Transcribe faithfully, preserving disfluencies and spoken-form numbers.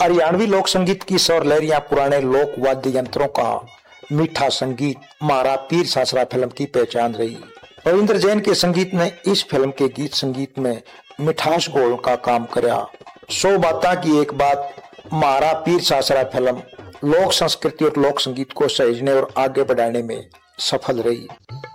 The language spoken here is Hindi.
हरियाणवी लोक संगीत की स्वर लहरियां पुराने लोक वाद्य यंत्रों का मीठा संगीत मारा पीर सासरा फिल्म की पहचान रही। रविंद्र जैन के संगीत ने इस फिल्म के गीत संगीत में मिठास घोल का काम करया। सौ बाता की एक बात, मारा पीर सासरा फिल्म लोक संस्कृति और लोक संगीत को सहेजने और आगे बढ़ाने में सफल रही।